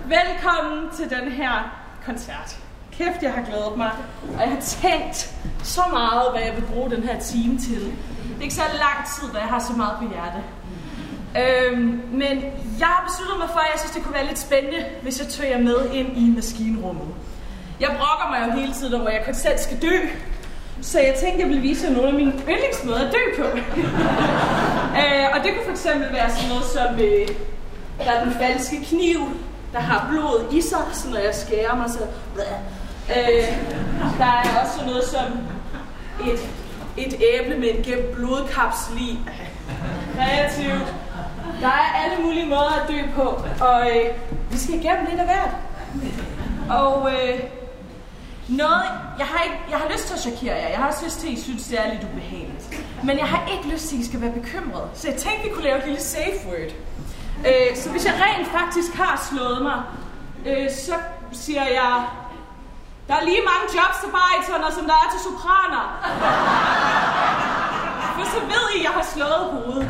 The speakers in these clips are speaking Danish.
Velkommen til den her koncert. Kæft, jeg har glædet mig, og jeg har tænkt så meget, hvad jeg vil bruge den her time til. Det er ikke så lang tid, da jeg har så meget på hjerte. Men jeg har besluttet mig for, at jeg synes, det kunne være lidt spændende, hvis jeg tog jer med ind i maskinrummet. Jeg brokker mig jo hele tiden over, at jeg konstant skal dø. Så jeg tænkte, jeg ville vise jer nogle af mine yndlingsmåder at dø på. Og det kunne fx være sådan noget som, der er den falske kniv, der har blod i sig, så når jeg skærer mig, så... Der er også sådan noget som et æble med en gemt blodkapsel i. Kreativt. Der er alle mulige måder at dø på, og vi skal igennem lidt af hvert. Og jeg har lyst til at chokere jer. Jeg har også lyst til, at I synes, det er lidt ubehageligt. Men jeg har ikke lyst til, at I skal være bekymrede. Så jeg tænkte, vi kunne lave et lille safe word. Så hvis jeg rent faktisk har slået mig, så siger jeg, der er lige mange jobs til baritoner, som der er til sopraner. For så ved I, at jeg har slået hovedet.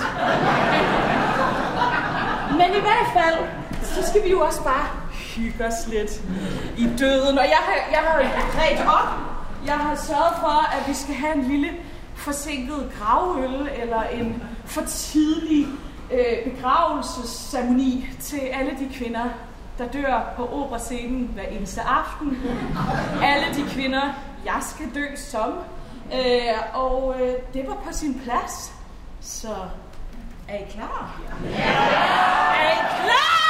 Men i hvert fald, så skal vi jo også bare hygge os lidt i døden. Og jeg har ret op. Jeg har sørget for, at vi skal have en lille forsinket gravøl, eller en for tidlig begravelsesceremoni til alle de kvinder, der dør på operascenen hver eneste aften. Alle de kvinder, jeg skal dø som. Og det var på sin plads. Så er I klar? Ja! Er I klar?